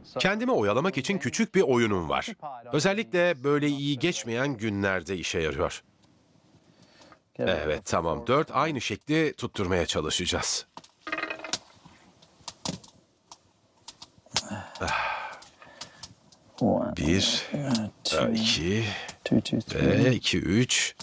Kendimi oyalamak için küçük bir oyunum var. Özellikle böyle iyi geçmeyen günlerde işe yarıyor. Evet, tamam. 4 aynı şekli tutturmaya çalışacağız. Bir, iki ve 2, 3.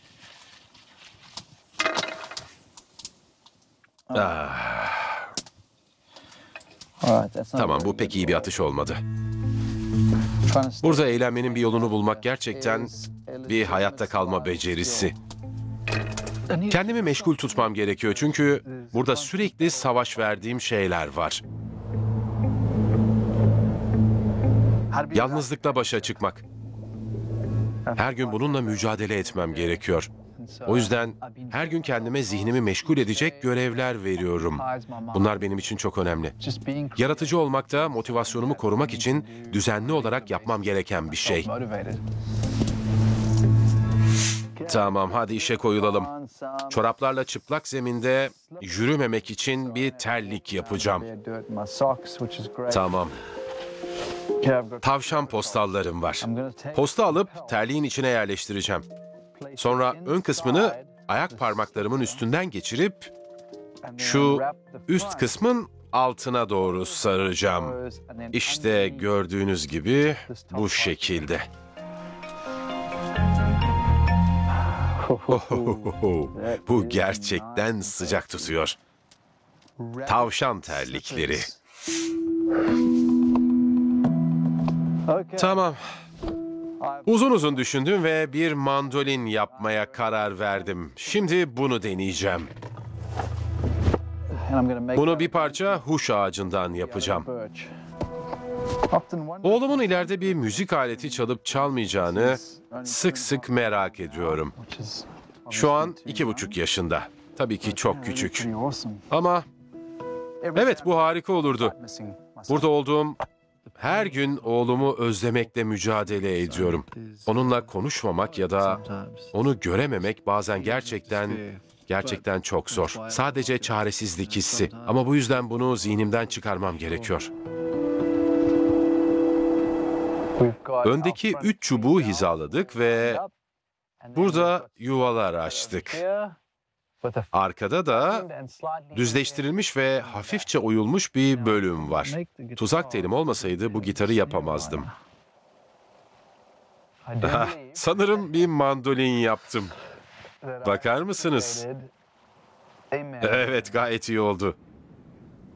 Tamam, bu pek iyi bir atış olmadı. Burada eğlenmenin bir yolunu bulmak gerçekten bir hayatta kalma becerisi. Kendimi meşgul tutmam gerekiyor çünkü burada sürekli savaş verdiğim şeyler var. Yalnızlıkla başa çıkmak. Her gün bununla mücadele etmem gerekiyor. O yüzden her gün kendime zihnimi meşgul edecek görevler veriyorum. Bunlar benim için çok önemli. Yaratıcı olmak da motivasyonumu korumak için düzenli olarak yapmam gereken bir şey. Tamam, hadi işe koyulalım. Çoraplarla çıplak zeminde yürümemek için bir terlik yapacağım. Tamam. Tavşan postallarım var. Posta alıp terliğin içine yerleştireceğim. Sonra ön kısmını ayak parmaklarımın üstünden geçirip şu üst kısmın altına doğru saracağım. İşte gördüğünüz gibi bu şekilde. Bu gerçekten sıcak tutuyor. Tavşan terlikleri. Tamam. Uzun uzun düşündüm ve bir mandolin yapmaya karar verdim. Şimdi bunu deneyeceğim. Bunu bir parça huş ağacından yapacağım. Oğlumun ileride bir müzik aleti çalıp çalmayacağını sık sık merak ediyorum. Şu an 2,5 yaşında. Tabii ki çok küçük. Ama evet, bu harika olurdu. Burada olduğum her gün oğlumu özlemekle mücadele ediyorum. Onunla konuşmamak ya da onu görememek bazen gerçekten çok zor. Sadece çaresizlik hissi. Ama bu yüzden bunu zihnimden çıkarmam gerekiyor. Öndeki 3 çubuğu hizaladık ve burada yuvalar açtık. Arkada da düzleştirilmiş ve hafifçe oyulmuş bir bölüm var. Tuzak telim olmasaydı bu gitarı yapamazdım. Sanırım bir mandolin yaptım. Bakar mısınız? Evet, gayet iyi oldu.